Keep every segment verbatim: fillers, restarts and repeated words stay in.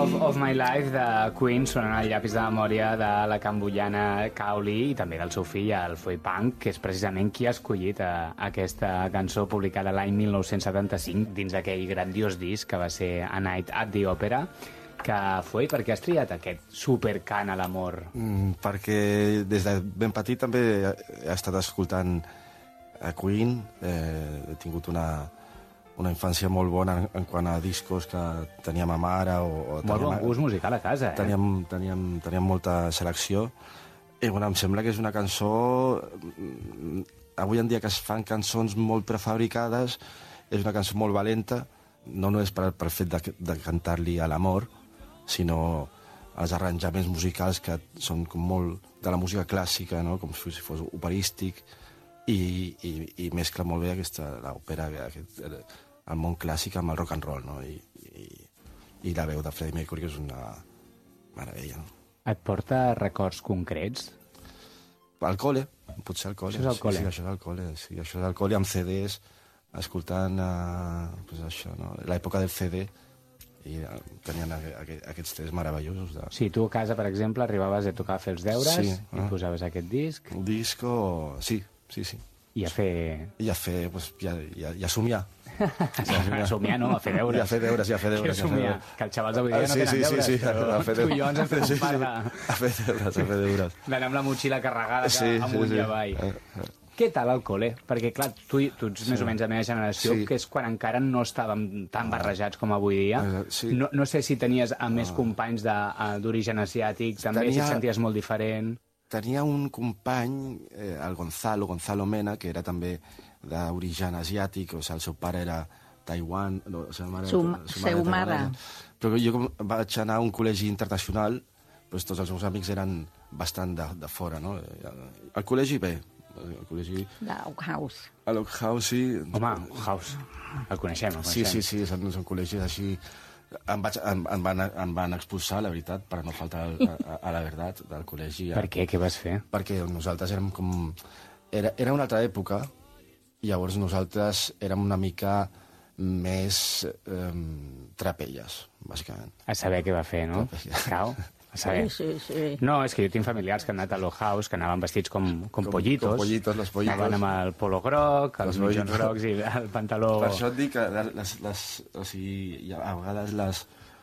of, of My Life de Queen sonant al llapis de memòria de la camboyana Cao Li i també del seu fill, el Phuay Pang, que és precisament qui ha escollit a, a aquesta cançó publicada l'any mil nou-cents setanta-cinc dins d'aquell grandiós disc que va ser A Night at the Opera. Que Phuay, per què has triat aquest supercant a l'amor? Mm, perquè des de ben petit també he estat escoltant a Queen, eh, he tingut una, una infància molt bona en, en quant a discos que teníem a mare. O, o molt teníem, bon gust musical a casa, eh? Teníem, teníem, teníem molta selecció. I bueno, em sembla que és una cançó... Avui en dia que es fan cançons molt prefabricades, és una cançó molt valenta, no només per, per fet de, de cantar-li a l'amor, sinó els arranjaments musicals que són com molt de la música clàssica, no? Com si fos operístic, i, i, i mescla molt bé aquesta l'òpera, aquest, el món clàssic amb el rock and roll, no? I, i, i la veu de Freddie Mercury, que és una meravella, no? Et porta records concrets? Al cole, potser al cole. Això és al cole. Sí, sí, això és al cole, sí, això és al cole amb C Ds, escoltant uh, pues això, no? L'època del C D, i tenien aqu aquests tres meravellosos. De... Sí, tu a casa, per exemple, arribaves a tocar a fer els deures sí, i eh? posaves aquest disc. Un disco, sí, sí, sí. I a fer... I a fer, pues, i a, i a, i a somiar. A somiar, no, a fer deures. I a fer deures, i a fer deures. Que somiar, que els xavals d'avui dia no sí, tenen sí, deures, sí, sí, però a fer tu i jo ens hem fet sí, un par de... A fer deures, a fer deures. D'anar amb la motxilla carregada sí, amunt sí, i avall. Sí. Què tal al cole? Perquè, clar, tu, tu ets sí. més o menys de la meva generació, sí. que és quan encara no estàvem tan barrejats com avui dia. Sí. No, no sé si tenies a més companys d'origen asiàtic, també, Tenia... si et senties molt diferent. Tenia un company, eh, el Gonzalo, Gonzalo Mena, que era també d'origen asiàtic, o sigui, el seu pare era Taiwan... No, la seva mare, Su, seva seu mare. Però jo com vaig anar a un col·legi internacional, doncs tots els meus amics eren bastant de, de fora, no? Al col·legi, bé, al col·legi... L'Oakhouse. A l'Oakhouse, sí. Home, Oakhouse, el coneixem, el coneixem. Sí, sí, sí, són, són col·legis així... Em, vaig, em, em, van, em van expulsar, la veritat, per no faltar a, a, a la veritat del col·legi. Per què? Què vas fer? Perquè nosaltres érem com... Era, era una altra època, i llavors nosaltres érem una mica més eh, trapelles, bàsicament. A saber què va fer, no? Cau? A saber. Sí, sí, sí. No, és que jo tinc familiars que han anat a l'Oakhouse, que anaven vestits com, com, com pollitos. Com pollitos, los pollitos. Anaven amb el polo groc, els mitjons grocs i el pantaló... Per això et dic que les, les, o sigui, a vegades les,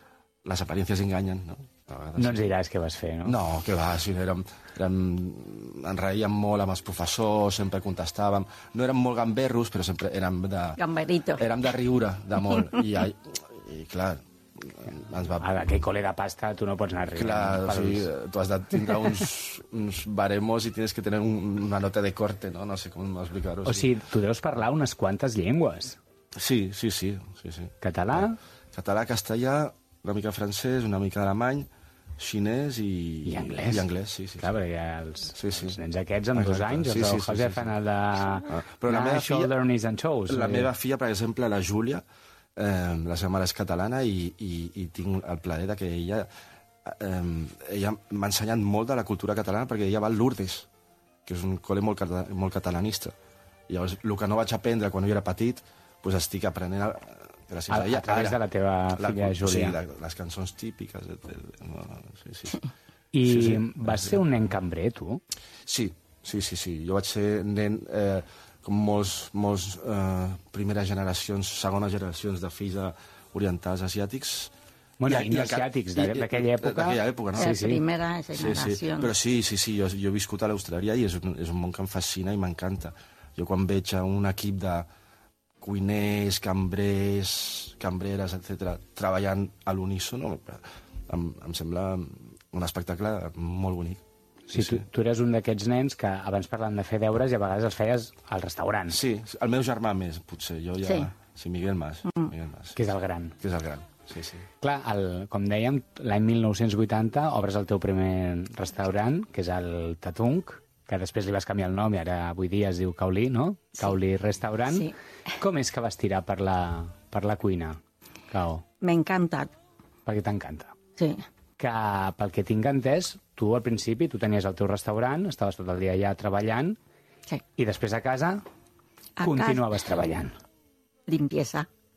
les aparències enganyen, no? No ens diràs què vas fer, no? No, què va, sí, érem, érem, ens reíem molt amb els professors, sempre contestàvem. No érem molt gamberros, però sempre érem de... Gamberito. Érem de riure, de molt. I, i clar, ens va... A aquell col·le de pasta tu no pots anar a riure. Clar, o sigui, tu has de tindre uns, uns baremos i tienes que tener un, una nota de corte, no? No sé com explicar-ho. O sigui, tu deus parlar unes quantes llengües. Sí, sí, sí. sí, sí. Català? Català, castellà, una mica francès, una mica alemany, xinès i... I anglès. I anglès, sí, sí. Clar, perquè els, sí, sí. els nens aquests amb dos anys, sí, els sí, del sí, José sí, fan sí. el de... Ah, però la meva shoulder, filla, knees and toes. La meva filla, per exemple, la Júlia, eh, la seva mare és catalana i, i, i tinc el plaer de que ella, eh, ella m'ha ensenyat molt de la cultura catalana perquè ella va al Lourdes, que és un col·le molt, cata, molt catalanista. I llavors, el que no vaig aprendre quan jo era petit, doncs estic aprenent a, gràcies a, a ella. A través de la teva filla la, Júlia. Sí, la, les cançons típiques. De, de, no, sí, sí. I sí, sí. vas ser un nen cambrer, tu? Sí, sí, sí, sí. Jo vaig ser nen, eh, com molts, molts eh, primeres generacions, segones generacions de fills orientals asiàtics. Bueno, I, asiàtics, d'aquella època. D'aquella època, no? La sí, sí. primera generació. Sí, sí. Però sí, sí, sí, jo, jo he viscut a l'Austràlia i és un, és un món que em fascina i m'encanta. Jo quan veig un equip de cuiners, cambrers, cambreres, etcètera, treballant a l'unísono, em, em sembla un espectacle molt bonic. Sí, sí, tu, tu eres un d'aquests nens que abans parlant de fer deures i a vegades els feies al restaurant. Sí, el meu germà més, potser. Jo ja... Sí. Sí, Miguel Mas. Mm. Miguel Mas. Que és el gran. Que és el gran, sí, sí. Clar, el, com dèiem, l'any mil nou-cents vuitanta obres el teu primer restaurant, que és el Tatung, que després li vas canviar el nom i ara avui dia es diu Cao Li, no? Sí. Cao Li Restaurant. Sí. Com és que vas tirar per la, per la cuina, Cao? M'ha encantat. Perquè t'encanta. Sí. Que pel que tinc entès, tu al principi tu tenies el teu restaurant, estaves tot el dia allà treballant, sí. I després a casa a continuaves casa, treballant. Limpieza.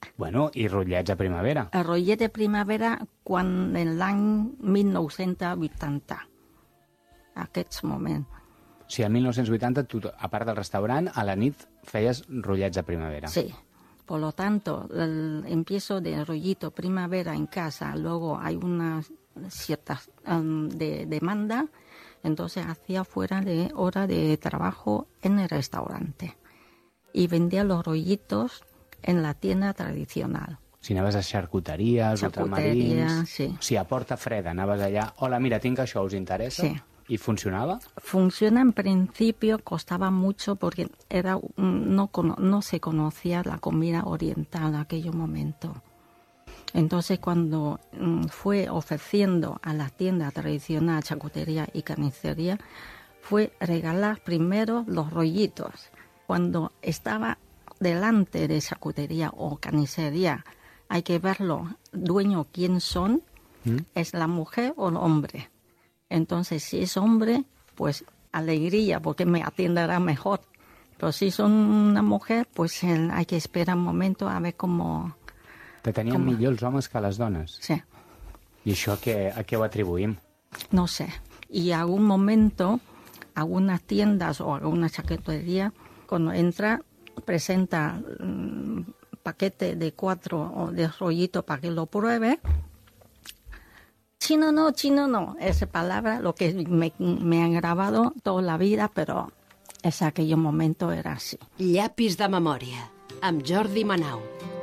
Bueno, i rotllets a primavera. El rotllet de primavera quan en l'any mil nou-cents vuitanta. Aquests moments. O sigui, el mil nou-cents vuitanta, tu, a part del restaurant, a la nit feies rotllets a primavera. Sí. Por lo tanto, el empiezo de rollito primavera en casa, luego hay una cierta um, de demanda, entonces hacía fuera de hora de trabajo en el restaurante y vendía los rollitos en la tienda tradicional. Si anaves a xarcuteries, Xarcuteria, ultramarins... sí. O sigui, a porta freda, anaves allà, hola, mira, tinc això, us interessa? Sí. I funcionava? Funciona en principio, costaba mucho porque era no, no se conocía la comida oriental en aquel momento. Entonces, cuando um, fue ofreciendo a la tienda tradicional, charcutería y carnicería, fue regalar primero los rollitos. Cuando estaba delante de charcutería o carnicería, hay que verlo, dueño quién son, ¿Mm? Es la mujer o el hombre. Entonces, si es hombre, pues alegría, porque me atenderá mejor. Pero si son una mujer, pues eh, hay que esperar un momento a ver cómo... Te tenien com... millor els homes que les dones? Sí. I això a què, a què ho atribuïm? No sé. Y en algún momento, algunas tiendas o alguna chaquetería, cuando entra, presenta un paquete de cuatro o de rollito para que lo pruebe. Chino no, chino no. Esa palabra, lo que me, me han grabado toda la vida, pero en aquel momento era así. Llapis de memòria, amb Jordi Manau.